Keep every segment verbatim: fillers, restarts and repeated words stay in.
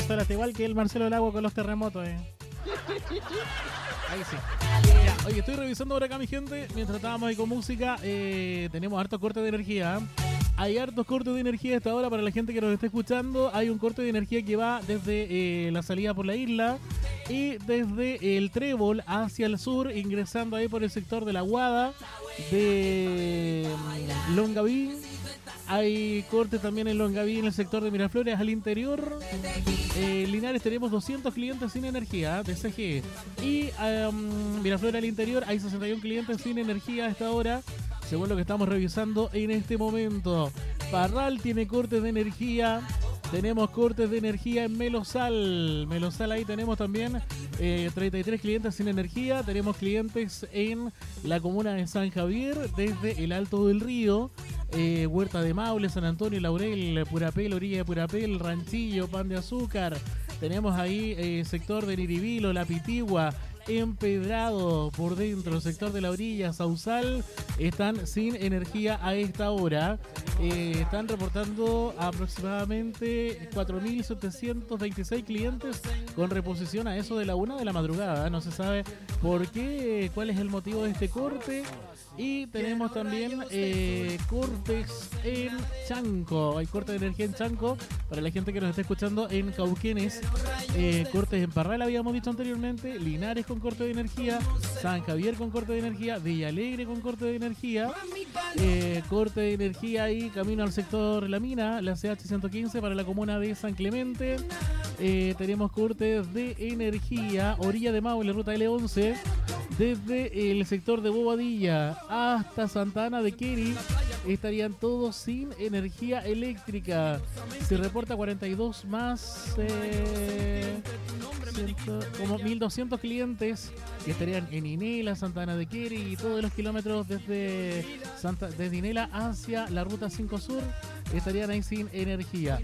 Pistola, está igual que el Marcelo del Agua con los terremotos, eh. Ahí sí. Ya, oye, estoy revisando por acá, mi gente. Mientras estábamos ahí con música, eh, tenemos hartos cortes de energía. Hay hartos cortes de energía a esta hora para la gente que nos esté escuchando. Hay un corte de energía que va desde eh, la salida por la isla y desde el Trébol hacia el sur, ingresando ahí por el sector de la Guada, de Longaví. Hay cortes también en Longaví, en el sector de Miraflores, al interior. Eh, Linares tenemos doscientos clientes sin energía de C G E. Y um, Miraflores al interior hay sesenta y uno clientes sin energía a esta hora, según lo que estamos revisando en este momento. Parral tiene cortes de energía. Tenemos cortes de energía en Melosal. Melosal ahí tenemos también eh, treinta y tres clientes sin energía. Tenemos clientes en la comuna de San Javier, desde el Alto del Río, eh, Huerta de Maule, San Antonio, Laurel, Purapel, orilla de Purapel, Ranchillo, Pan de Azúcar. Tenemos ahí eh, sector de Niribilo, La Pitigua, Empedrado por dentro, sector de la orilla, Sausal, están sin energía a esta hora. Eh, están reportando aproximadamente cuatro mil setecientos veintiséis clientes con reposición a eso de la una de la madrugada. No se sabe por qué, cuál es el motivo de este corte. Y tenemos también eh, cortes en Chanco. Hay cortes de energía en Chanco para la gente que nos está escuchando en Cauquenes. Eh, cortes en Parral, habíamos dicho anteriormente. Linares con corte de energía. San Javier con corte de energía. Villa Alegre con corte de energía. Eh, corte de energía ahí, camino al sector La Mina, la C H ciento quince para la comuna de San Clemente. Eh, tenemos cortes de energía. Orilla de Maule, ruta L once. Desde el sector de Bobadilla hasta Santa Ana de Queri estarían todos sin energía eléctrica. Se reporta cuarenta y dos más, eh, ciento, como mil doscientos clientes que estarían en Inela, Santa Ana de Queri y todos los kilómetros desde, Santa, desde Inela hacia la ruta cinco Sur estarían ahí sin energía.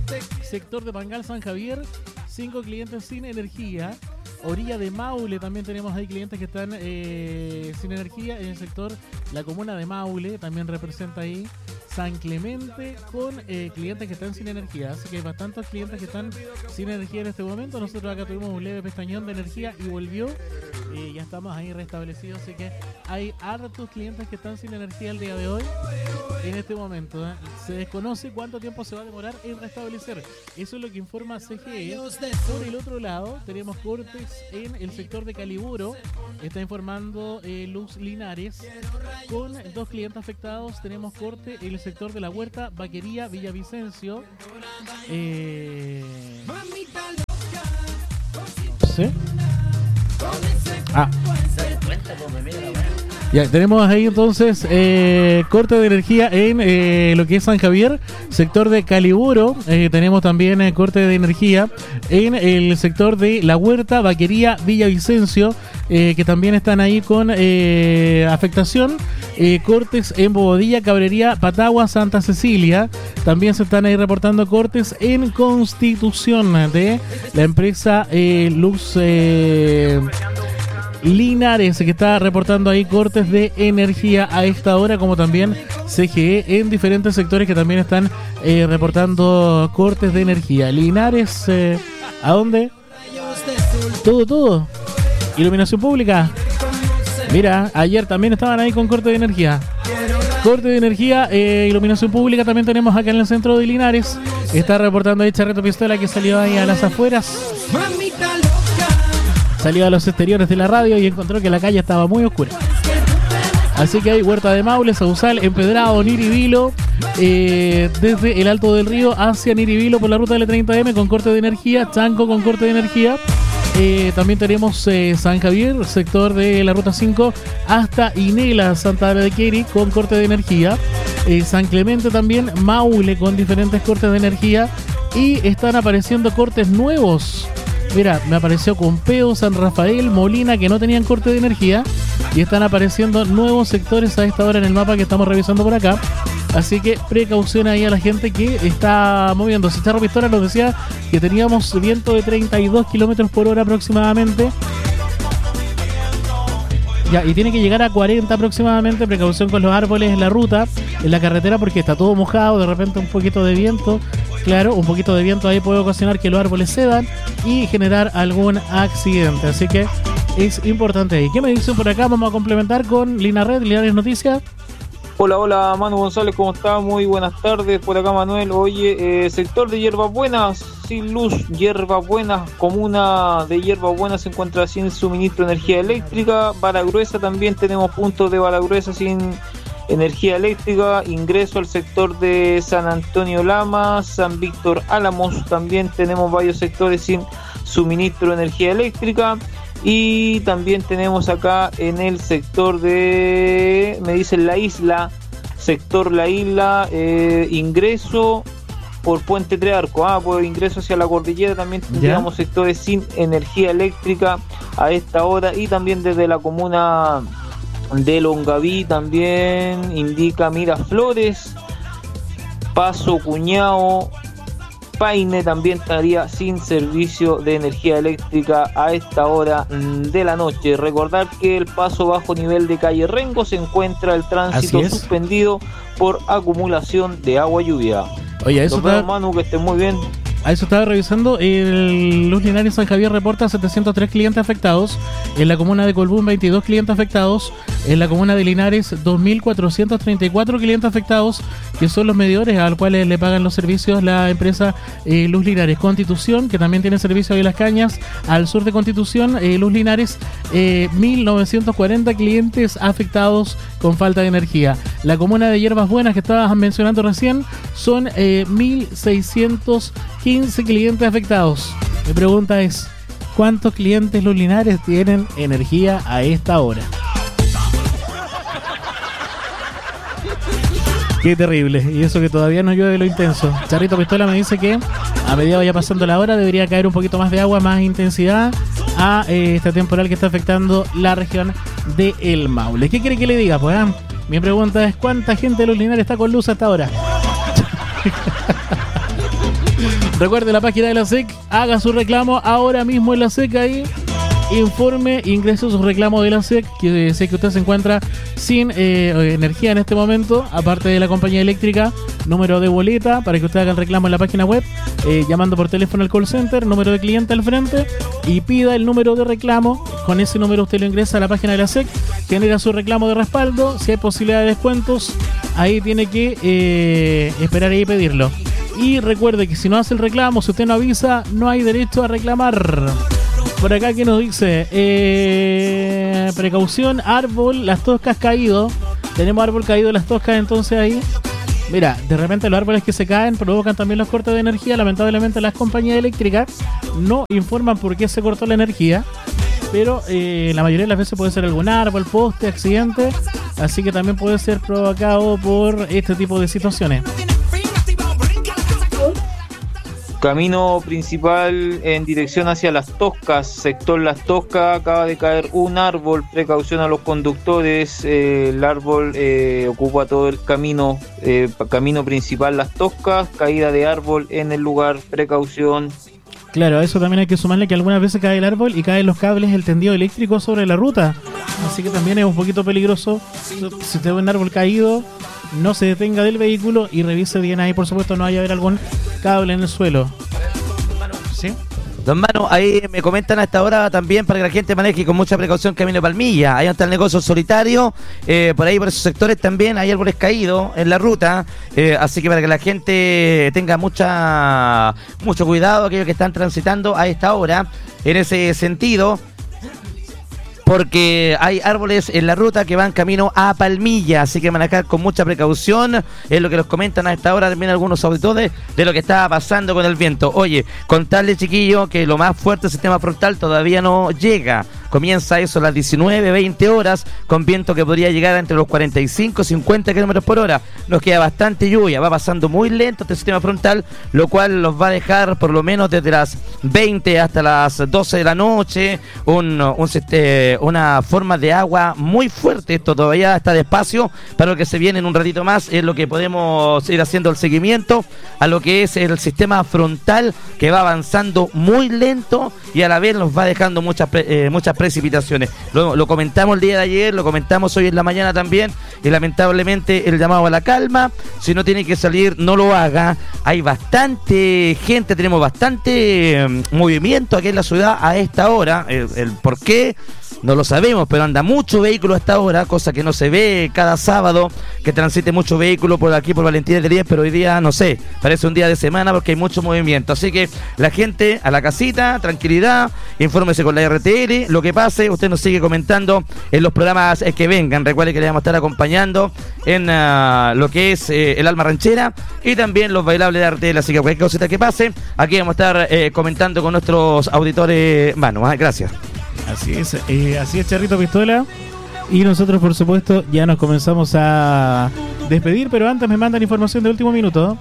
Sector de Pangal, San Javier, cinco clientes sin energía. Orilla de Maule también tenemos ahí clientes que están eh, sin energía. En el sector, la comuna de Maule también representa ahí. San Clemente con eh, clientes que están sin energía. Así que hay bastantes clientes que están sin energía en este momento. Nosotros acá tuvimos un leve pestañón de energía y volvió. Eh, ya estamos ahí restablecidos. Así que hay hartos clientes que están sin energía el día de hoy. En este momento, ¿eh? Se desconoce cuánto tiempo se va a demorar en restablecer. Eso es lo que informa C G E. Por el otro lado, tenemos cortes en el sector de Caliburo. Está informando eh, Luz Linares. Con dos clientes afectados, tenemos corte en el sector de La Huerta, Vaquería, Villavicencio. Eh... ¿Sí? Ah. Ya, tenemos ahí entonces eh, corte de energía en eh, lo que es San Javier, sector de Caliburo. Eh, tenemos también eh, corte de energía en el sector de La Huerta, Vaquería, Villavicencio, eh, que también están ahí con eh, afectación. Eh, cortes en Bobadilla, Cabrería, Patagua, Santa Cecilia. También se están ahí reportando cortes en Constitución de la empresa eh, Luz eh, Linares, que está reportando ahí cortes de energía a esta hora, como también C G E en diferentes sectores que también están eh, reportando cortes de energía. Linares, eh, ¿a dónde? Todo, todo. Iluminación pública. Mira, ayer también estaban ahí con corte de energía. Corte de energía, eh, iluminación pública también tenemos acá en el centro de Linares. Está reportando ahí Charreto Pistola, que salió ahí a las afueras. Salió a los exteriores de la radio y encontró que la calle estaba muy oscura. Así que hay Huerta de Maule, Sausal, Empedrado, Niribilo, eh, desde el Alto del Río hacia Niribilo por la ruta L treinta eme con corte de energía, Chanco con corte de energía. Eh, también tenemos eh, San Javier, sector de la ruta cinco hasta Inela, Santa Ana de Queri con corte de energía. Eh, San Clemente también, Maule con diferentes cortes de energía. Y están apareciendo cortes nuevos. Mira, me apareció Compeo, San Rafael, Molina, que no tenían corte de energía. Y están apareciendo nuevos sectores a esta hora en el mapa que estamos revisando por acá. Así que precaución ahí a la gente que está moviéndose. Charro Pistola nos decía que teníamos viento de treinta y dos kilómetros por hora aproximadamente. Ya, y tiene que llegar a cuarenta aproximadamente. Precaución con los árboles en la ruta, en la carretera, porque está todo mojado. De repente un poquito de viento claro, un poquito de viento ahí puede ocasionar que los árboles cedan y generar algún accidente. Así que es importante. ¿Y qué me dicen por acá? Vamos a complementar con Lina Red, Linares Noticias. Hola, hola, Manu González, ¿cómo está? Muy buenas tardes, por acá Manuel. Oye, eh, sector de Hierbas Buenas, sin luz, Hierbas Buenas, comuna de Hierbas Buenas se encuentra sin suministro de energía eléctrica. Bala Gruesa también tenemos puntos de Bala Gruesa sin energía eléctrica. Ingreso al sector de San Antonio Lama, San Víctor Álamos, también tenemos varios sectores sin suministro de energía eléctrica. Y también tenemos acá en el sector de, me dicen La Isla, sector La Isla, eh, ingreso por Puente Tres Arcos, ah, por ingreso hacia la cordillera también tendríamos sectores sin energía eléctrica a esta hora. Y también desde la comuna de Longaví también indica Miraflores, Paso Cuñao, Paine también estaría sin servicio de energía eléctrica a esta hora de la noche. Recordar que el paso bajo nivel de calle Rengo se encuentra el tránsito suspendido por acumulación de agua lluvia. Oye, eso está... Manu, que esté muy bien. A eso estaba revisando. El Luz Linares San Javier reporta setecientos tres clientes afectados. En la comuna de Colbún, veintidós clientes afectados. En la comuna de Linares, dos mil cuatrocientos treinta y cuatro clientes afectados, que son los medidores a los cuales le pagan los servicios la empresa eh, Luz Linares. Constitución, que también tiene servicio de Las Cañas, al sur de Constitución, eh, Luz Linares, eh, mil novecientos cuarenta clientes afectados con falta de energía. La comuna de Hierbas Buenas, que estabas mencionando recién, son eh, mil seiscientos quince clientes afectados. Mi pregunta es, ¿cuántos clientes Luz Linares tienen energía a esta hora? Qué terrible, y eso que todavía no llueve lo intenso. Charrito Pistola me dice que a medida vaya pasando la hora debería caer un poquito más de agua, más intensidad a eh, esta temporal que está afectando la región de El Maule. ¿Qué quiere que le diga? Pues ¿eh? Mi pregunta es, ¿cuánta gente de Luz Linares está con luz hasta ahora? Recuerde la página de la S E C, haga su reclamo ahora mismo en la S E C ahí. Informe, ingrese su reclamo de la S E C, que sé que usted se encuentra sin eh, energía en este momento, aparte de la compañía eléctrica, número de boleta para que usted haga el reclamo en la página web, eh, llamando por teléfono al call center, número de cliente al frente y pida el número de reclamo. Con ese número usted lo ingresa a la página de la S E C, genera su reclamo de respaldo, si hay posibilidad de descuentos, ahí tiene que eh, esperar ahí y pedirlo. Y recuerde que si no hace el reclamo, si usted no avisa, no hay derecho a reclamar. Por acá que nos dice, eh, precaución, árbol, las toscas caído. Tenemos árbol caído, las toscas entonces ahí. Mira, de repente los árboles que se caen provocan también los cortes de energía. Lamentablemente las compañías eléctricas no informan por qué se cortó la energía. Pero eh, la mayoría de las veces puede ser algún árbol, poste, accidente. Así que también puede ser provocado por este tipo de situaciones. Camino principal en dirección hacia Las Toscas, sector Las Toscas, acaba de caer un árbol, precaución a los conductores, eh, el árbol eh, ocupa todo el camino, eh, camino principal Las Toscas, caída de árbol en el lugar, precaución. Claro, a eso también hay que sumarle que algunas veces cae el árbol y caen los cables, el tendido eléctrico sobre la ruta, así que también es un poquito peligroso. Si te ve un árbol caído, no se detenga del vehículo y revise bien ahí, por supuesto, no vaya a haber algún cable en el suelo. ¿Sí? Don Manu, ahí me comentan a esta hora también para que la gente maneje con mucha precaución camino de Palmilla. Ahí está el negocio solitario, eh, por ahí por esos sectores también hay árboles caídos en la ruta, eh, así que para que la gente tenga mucha mucho cuidado, aquellos que están transitando a esta hora, en ese sentido, porque hay árboles en la ruta que van camino a Palmilla, así que manejar con mucha precaución, es lo que nos comentan a esta hora también algunos auditores de lo que está pasando con el viento. Oye, contarle, chiquillo, que lo más fuerte del sistema frontal todavía no llega, comienza eso a las diecinueve, veinte horas, con viento que podría llegar entre los cuarenta y cinco, cincuenta kilómetros por hora, nos queda bastante lluvia, va pasando muy lento este sistema frontal, lo cual los va a dejar por lo menos desde las veinte hasta las doce de la noche, un, un eh, una forma de agua muy fuerte. Esto todavía está despacio para lo que se viene en un ratito más, es lo que podemos ir haciendo el seguimiento a lo que es el sistema frontal, que va avanzando muy lento y a la vez nos va dejando muchas eh, muchas precipitaciones. Lo, lo comentamos el día de ayer, lo comentamos hoy en la mañana también, y lamentablemente el llamado a la calma. Si no tiene que salir, no lo haga. Hay bastante gente, tenemos bastante eh, movimiento aquí en la ciudad a esta hora. El, el por qué no lo sabemos, pero anda mucho vehículo a esta hora, cosa que no se ve cada sábado, que transite mucho vehículo por aquí por Valentín del diez, pero hoy día, no sé, parece un día de semana porque hay mucho movimiento. Así que la gente a la casita, tranquilidad, infórmese con la R T L, lo que pase, usted nos sigue comentando en los programas eh, que vengan. Recuerde que le vamos a estar acompañando en uh, lo que es eh, el Alma Ranchera y también los bailables de R T L, así que cualquier cosita que pase, aquí vamos a estar eh, comentando con nuestros auditores. Bueno, ¿eh? Gracias. Así es, eh, así es, Charrito Pistola. Y nosotros, por supuesto, ya nos comenzamos a despedir, pero antes me mandan información de último minuto.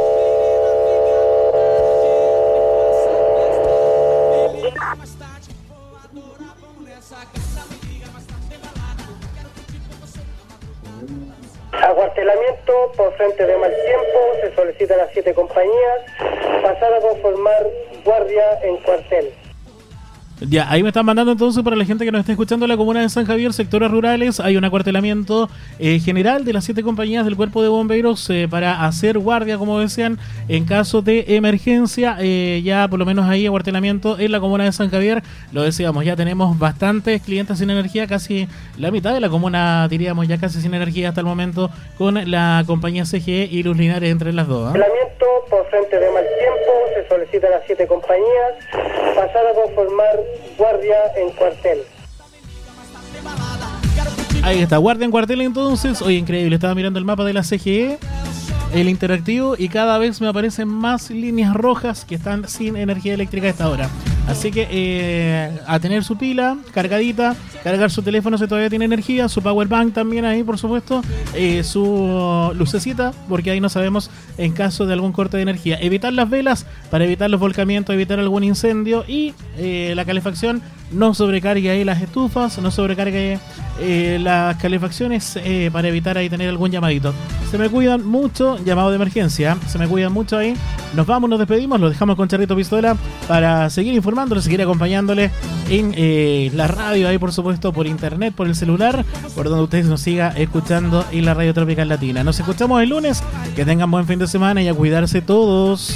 Acuartelamiento por frente de mal tiempo, se solicitan las siete compañías, pasar a conformar guardia en cuartel. Ya, ahí me están mandando entonces para la gente que nos está escuchando en la comuna de San Javier, sectores rurales, hay un acuartelamiento eh, general de las siete compañías del cuerpo de bomberos eh, para hacer guardia, como decían, en caso de emergencia. Eh, ya por lo menos ahí acuartelamiento en la comuna de San Javier, lo decíamos, ya tenemos bastantes clientes sin energía, casi la mitad de la comuna, diríamos, ya casi sin energía hasta el momento, con la compañía C G E y Luz Linares entre las dos. ¿eh? Acuartelamiento por frente de mal tiempo, se solicitan las siete compañías, pasar a conformar guardia en cuartel. Ahí está, guardia en cuartel entonces. Oye, increíble, estaba mirando el mapa de la C G E, el interactivo, y cada vez me aparecen más líneas rojas que están sin energía eléctrica a esta hora. Así que eh, a tener su pila cargadita, cargar su teléfono si todavía tiene energía, su power bank también ahí, por supuesto, eh, su lucecita, porque ahí no sabemos en caso de algún corte de energía. Evitar las velas para evitar los volcamientos, evitar algún incendio, y eh, la calefacción, no sobrecargue ahí las estufas, no sobrecargue eh, las calefacciones eh, para evitar ahí tener algún llamadito. Se me cuidan mucho, llamado de emergencia, se me cuidan mucho ahí. Nos vamos, nos despedimos, los dejamos con Charrito Pistola para seguir informándole, seguir acompañándole en eh, la radio, ahí por supuesto, por internet, por el celular, por donde ustedes nos siga escuchando en la Radio Tropical Latina. Nos escuchamos el lunes, que tengan buen fin de semana y a cuidarse todos.